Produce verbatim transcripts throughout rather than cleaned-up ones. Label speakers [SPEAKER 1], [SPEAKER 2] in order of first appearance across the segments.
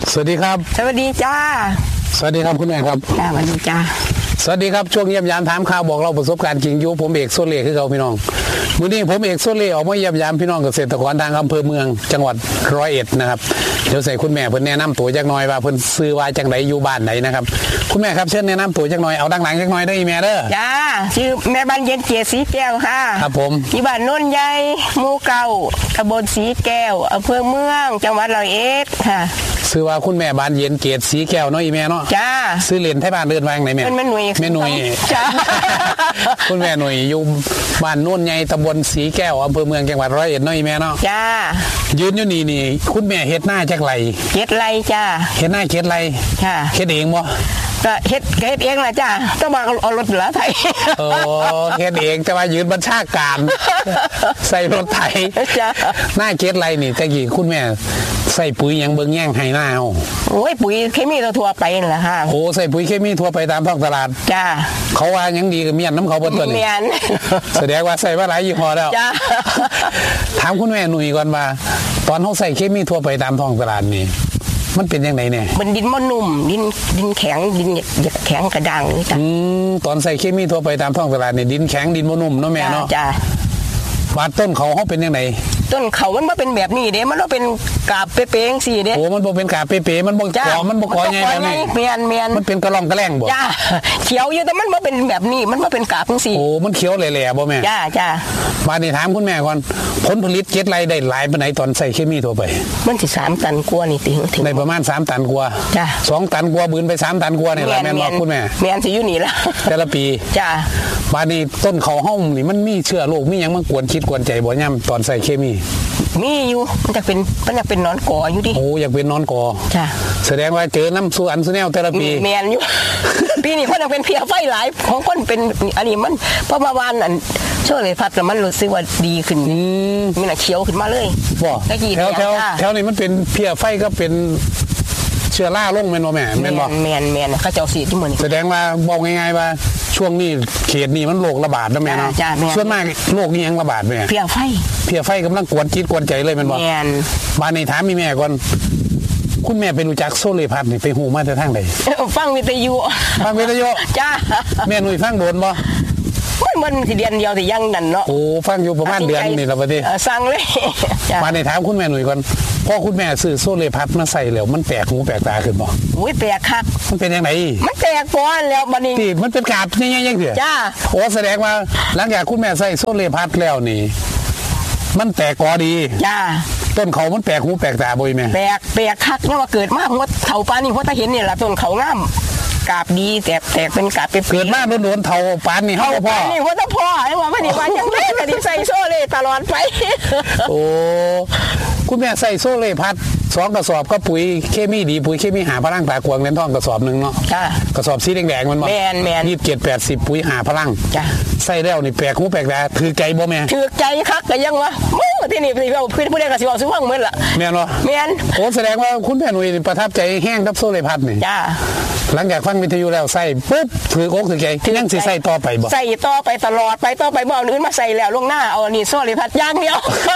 [SPEAKER 1] สวัสดีครับ
[SPEAKER 2] สวัสดีจ้า
[SPEAKER 1] สวัสดีครับคุณแม่ครับ
[SPEAKER 2] จ้าสวัสดีจ้า
[SPEAKER 1] สวัสดีครับช่วงเยี่ยมยามถามข่าวบอกเราประสบการณ์จริงอยู่ผมเอกโซเล่คือเขาพี่น้องมื้อนี้ผมเอกโซเล่ออกมาเยี่ยมยามพี่น้องเกษตรกรทางอำเภอเมืองจังหวัดร้อยเอ็ดนะครับเดี๋ยวใส่คุณแม่เพิ่นแนะนำตัวจักหน่อยว่าเพิ่นซื้อว่าจังไดอยู่บ้านไหนนะครับคุณแม่ครับเชิญแนะนำตัวจักหน่อยเอาดังหลังจักหน่อยได้แม่เด้อ
[SPEAKER 2] จ้าชื่อแม่บ้านเย็นเกียรติสีแก้วค่ะ
[SPEAKER 1] ครับผม
[SPEAKER 2] ที่บ้านโน่นใหญ่หมู่เก่าตำบลสีแก้วอำเภอเมืองจังหวัดร้อยเอ็ดค่ะ
[SPEAKER 1] ซื้อว่าคุณแม่บ้านเย็นเกียรติสีแก้วเนาะอีแม่เนาะ
[SPEAKER 2] จ้า
[SPEAKER 1] ซื้อเหรียญไทยบ้านเดินวางไหนแม่
[SPEAKER 2] เป็นแม่หนุ่ย
[SPEAKER 1] แม่หนุ่ย
[SPEAKER 2] จ้า
[SPEAKER 1] คุณแม่หนุ่ยอยู่บ้านโน่นใหญ่ตำบลสีแก้วอำเภอเมืองจังหวัดร้อยเอ็ดเนาะอีแม่เนาะ
[SPEAKER 2] จ้า
[SPEAKER 1] ยืนอยู่นี่นี่คุณแม่เฮ็ดหน้าจักไร
[SPEAKER 2] เฮ็ดไรจ้า
[SPEAKER 1] เฮ็ดหน้าเฮ็ดไร
[SPEAKER 2] ค่ะ
[SPEAKER 1] เฮ็ดเองบ่
[SPEAKER 2] ก็เฮ็ดเฮ็ดเองล่ะจ้าต้องมาเอารถเหลือไทย
[SPEAKER 1] โอ้เฮ็ดเองแต่ว่ายืนบัญชาการใส่รถไถ
[SPEAKER 2] จ้า
[SPEAKER 1] หน้าเฮ็ดไรนี่ตะกี้คุณแม่ใส่ปุ๋ยหยังเบิ่งแย่งให้หน้าเอา
[SPEAKER 2] โอ้ยปุ๋ยเคมีทั่วไปนั่นแหละค่ะ
[SPEAKER 1] โอ้ใส่ปุ๋ยเคมีทั่วไปตามท้องตลาด
[SPEAKER 2] จ้า
[SPEAKER 1] เขาว่าหยังดีก็เมียนน้ำเขาเบิดตัวนี้
[SPEAKER 2] เมียน
[SPEAKER 1] แสดงว่าใส่ว่าหลายยี่ห้อแล้ว
[SPEAKER 2] จ้า
[SPEAKER 1] ถามคุณแม่หนุ่ยก่อนว่าตอนเฮาใส่เคมีทั่วไปตามท้องตลาดนี่มันเป็นยังไงเนี่ย
[SPEAKER 2] มันดินมันนุ่มดินดินแข็งดินแข็งกระด้างจ้ะ
[SPEAKER 1] อืมตอนใส่เคมีทั่วไปตามท้องตลาดนี่ดินแข็งดินมันนุ่มเนาะแม่เนาะ
[SPEAKER 2] จ้ะ
[SPEAKER 1] บาดต้นเขาเขาเป็นยังไง
[SPEAKER 2] ต้นเขามันบ่เป็นแบบนี้เด้มันบ่เป็นกาบเป๊ะๆจังซี่เด้
[SPEAKER 1] โอ้มันบ่เป็นกาบเป๊ะๆมันบ่กอมันบ่กอใหญ่แบบนี้
[SPEAKER 2] เมียนเมียน
[SPEAKER 1] มันเป็นกระรองกระแลงบ่
[SPEAKER 2] จ้าเขียวอยู่แต่มันบ่เป็นแบบนี้มันบ่เป็นกาบจังซี่
[SPEAKER 1] โอ้มันเขียวแหล่ๆบ่แม่
[SPEAKER 2] จ้าจ้า
[SPEAKER 1] มานี่ถามคุณแม่ก่อนผลผลิตเจ็ดไร่ได้หลายปานไหนตอนใส่เคมีทั่วไป
[SPEAKER 2] มันสิสามตันกว่านี่ถึงถึง
[SPEAKER 1] ได้ประมาณสามตันกว่า
[SPEAKER 2] จ้า
[SPEAKER 1] สองตันกว่าบืนไปสามตันกว่านี่แหละแม่นบ่คุณแม่
[SPEAKER 2] แม่นสิอยู่นี่ล่ะ
[SPEAKER 1] แต่ละปี
[SPEAKER 2] จ้า
[SPEAKER 1] บาดนี้ต้นเขาเฮานี่มันมีเชื้อโรคมีหยังมากวนคิดกวนใจบ่ย่ำตอนใส่เคมี
[SPEAKER 2] มีอยู่มันจะเป็นมันจะเป็นนอนกออยู่ดิ
[SPEAKER 1] โอ้อยากเป็นนอนกอ
[SPEAKER 2] จ้ะ
[SPEAKER 1] แสดงว่าเจอน้ำสู้อันสู้แนวแต่ละปี
[SPEAKER 2] แมนอยู่ ปีนี้เพราะยังเป็นเพียไฟหลายของคนเป็นอันนี้มันเพราะมาวานอันช่วยเลยพัดแล้วมันรู้สึกว่าดีขึ้นมีหน้าเขียวขึ้นมาเลย
[SPEAKER 1] บ่แถวแถวแถวนี้มันเป็นเพียไฟก็เป็นเชื้อราลงแม่นบ่แม่แม่นบ่
[SPEAKER 2] แม่นแม่นเขาเจ้าสีที่มื้อนี้
[SPEAKER 1] แสดงว่าบอกง่ายๆว่าช่วงนี้เขตนี้มันโรคระบาดนะแม่เนาะส่วนมากโรคนี้ยังระบาดแม่
[SPEAKER 2] เพียไฟ
[SPEAKER 1] เพียไฟกำลังกวนจิตกวนใจเลยแม่นบ่
[SPEAKER 2] แม่น
[SPEAKER 1] มาในถามมีแม่ก่อนคุณแม่ไปรู้จักโซเลพัดนี่ไปฮู้มาแต่ทางใด
[SPEAKER 2] ฟังวิทยุ
[SPEAKER 1] ฟังวิทยุ
[SPEAKER 2] จ้า
[SPEAKER 1] แม่หนุ่ยฟังโดนบ่
[SPEAKER 2] มันสิเดือนเดียวสิยังนั่นเนาะ
[SPEAKER 1] โอ้ฟังอยู่ประมาณเดือนนี่ล่ะบัดนี้
[SPEAKER 2] สั่งเลย
[SPEAKER 1] มาในถามคุณแม่หนุ่ยก่อนพอคุณแม่ซื้อโซเลพัดมาใส่แล้วมันแปลกหูแปลกตาขึ้นบ่
[SPEAKER 2] โอ้ยแปลกคัก
[SPEAKER 1] มันเป็นจังได๋
[SPEAKER 2] มันแปลกป้อนแล้วบัดนี้
[SPEAKER 1] ที่มันเป็นกาบใหญ่ๆจังซี่
[SPEAKER 2] จ้า
[SPEAKER 1] โอ้แสดงว่าหลังจากคุณแม่ใส่โซเลพัดแล้วนี่มันแตกกอดี
[SPEAKER 2] จ้า
[SPEAKER 1] ต้นเขามันแปลกหูแปลกตาบ่อีแม่
[SPEAKER 2] แปลกแปลกคักเนี่ยว่าเกิดมาหัวเฒ่าปานนี้หัวตาเห็นนี่ล่ะต้นเขางามกาบดีแตกแตกเป็นกาบเป็น
[SPEAKER 1] เกิดมาโดนๆเฒ่าปานนี่เฮาพ่อ
[SPEAKER 2] นี่หัวตาพ่อไอ้ว่าบ่ได้ว่าจังได๋ก็สิใส่โซเล่ตลอดไป
[SPEAKER 1] โอ้คุณแม่ใส่โซเล่พัดสองกระสอบก็ปุ๋ยเคมีดีปุ๋ยเคมีหาพลังตากวางเล่นทองกระสอบนึงเนาะ
[SPEAKER 2] จ้าก
[SPEAKER 1] ระสอบสีแดงๆมันบ่
[SPEAKER 2] แม่นๆ
[SPEAKER 1] ยี่สิบเจ็ด แปดสิบปุ๋ยหาพลัง
[SPEAKER 2] จ้า
[SPEAKER 1] ใส่แล้วนี่แปลกหูแปลกตาถือใจบ่แม่
[SPEAKER 2] ถือใจคักก็ยังว่ามึงที่นี่สิเว้าคือผู้ใดก็สิเว้าสิฟังเหมือนล่ะ
[SPEAKER 1] แม่นบ่
[SPEAKER 2] แม่น
[SPEAKER 1] โอ้แสดงว่าคุณแม่หนุ่ยประทับใจแห้งกับโซเล่พัดนี่
[SPEAKER 2] จ้า
[SPEAKER 1] หลังจากฟังวิทยุแล้วใส่ปุ๊บถือกอกถือใจยังสิใส่ต่อไปบ่
[SPEAKER 2] ใส่ต่อไปตลอดไปต่อไปบ่เอาอื่นมาใส่แล้วลงหน้าเอานี่โซเล่พัดอย่างเดียว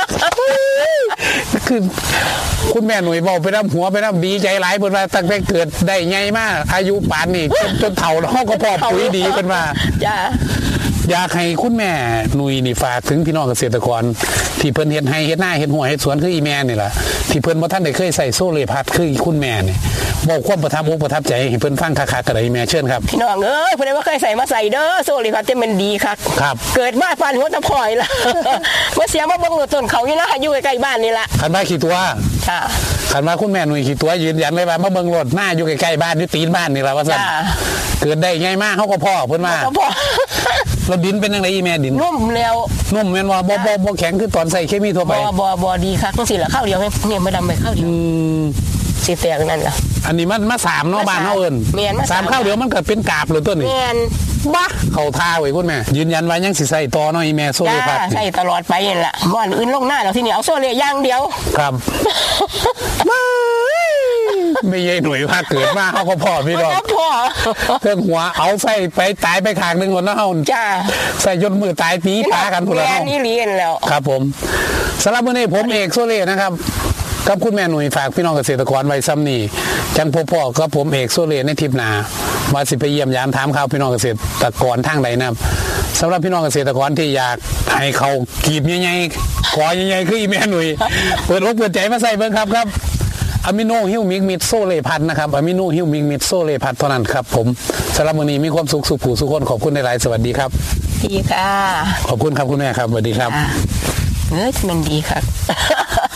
[SPEAKER 1] คือคุณแม่หนุ่ยบอกไปน้ำหัวไปน้ำดีใจหลายเพิ่นว่าตั้งแต่เกิดได้ใหญ่มากอายุป่านนี่จนจนเฒ่าแล้วก็พอปุ๋ยดีเพิ่นว่า
[SPEAKER 2] จ้า
[SPEAKER 1] อยากให้คุณแม่หนุ่ยนี่ฝากถึงพี่น้องเกษตรกรที่เพิ่นเฮ็ดให้เฮ็ดหน้าเฮ็ดหัวเฮ็ดสวนคืออีแม่นี่ล่ะที่เพิ่นบ่ทันได้เคยใส่โซเลพัดคือคุณแม่นี่บอกความประทับอกประทับใจให้เพิ่นฟังคักๆก็ได้แม่เชิญครับ
[SPEAKER 2] พี่น้องเอ้ยเพิ่นว่าเคยใส่มาใส่เด้อโซเลพัดจะมันดีคัก
[SPEAKER 1] ครับ
[SPEAKER 2] เกิดมาปานหัวตะพอยล่ะว่าเสียมาเบิ่งต้นเขาอยู่นะอยู่ใกล้ๆบ้านนี่ล่ะ
[SPEAKER 1] คันว่าขี้ตัว
[SPEAKER 2] ค่ะ
[SPEAKER 1] คันว่าคุณแม่หนุ่ยขี้ตัวยืนยันเลยว่ามาเบิ่งรถหน้าอยู่ใกล้ๆบ้านอยู่ตีนบ้านนี่ล่ะว่าซั่นเกิดได้ใหญ่มากเฮาก็พ่อเพิ่นว่าเราดินเป็นจังได๋อีแม่ดิน
[SPEAKER 2] นุ่มแล้ว
[SPEAKER 1] นุ่มแม่นว่าบ่บ่บ่แข็งคือตอนใส่เคมีทั่วไป
[SPEAKER 2] บ่บ่บ่ดีคักจังซี่ล่ะข้าวเดียวเนี่ยไม่ดำไปข้าวเดียวอืมสิแตกนั่นล่ะ
[SPEAKER 1] อันนี้มันมาสามเนาะบ้านเฮาเอิ้น
[SPEAKER 2] แม่นมา
[SPEAKER 1] สามข้าวเดียวมันก็เป็นกาบเลยต้นนี่
[SPEAKER 2] แม่น
[SPEAKER 1] บ้าเข้าท่าไว้คุณแม่ยืนยันว่ายังสิใส่ต่อเนาะอีแม่โซเลพัด
[SPEAKER 2] ใส่ตลอดไปนั่นล่ะบ่อนอื่นลงหน้าแล้วทีนี้เอาโซเลอย่างเดียว
[SPEAKER 1] ครับไม่ใช่หน่วยว่าเกิดมาเขาก็พ่อพี่น้อง
[SPEAKER 2] พ่อ
[SPEAKER 1] เครื่องหัวเอาใส่ไปตายไปข้างนึงหมดนะเฮา
[SPEAKER 2] จ้า
[SPEAKER 1] ใส่ยนมือตายตีปากันพุ่นแล้ว
[SPEAKER 2] นี่เรียนแล้ว
[SPEAKER 1] ครับผมสำหรับมื้อนี้ผมเอกโซเล่นะครับกับคุณแม่หนุ่ยฝากพี่น้องเกษตรกรไว้ซ้ำนี่จังพบพ่อกับผมเอกโซเลในทริปหน้ามาสิไปเยี่ยมยามถามข่าวพี่น้องเกษตรกรทางใดนะครับสำหรับพี่น้องเกษตรกรที่อยากให้เขากีบใหญ่ๆขอใหญ่ๆคืออีแม่หนุ่ยเปิดอกเปิดใจมาใส่เบิ่งครับครับอะมิโนฮิวมิกมิดโซเลพัดนะครับอะมิโนฮิวมิกมิดโซเลพัดเท่านั้นครับผมสำหรับวันนี้มีความสุขสุขผู้สุขคนขอบคุณในหลายสวัสดีครับ
[SPEAKER 2] ดีค่ะ
[SPEAKER 1] ขอบคุณครับคุณแม่ครับสวัสดีครับ
[SPEAKER 2] เออมันดีค่ะ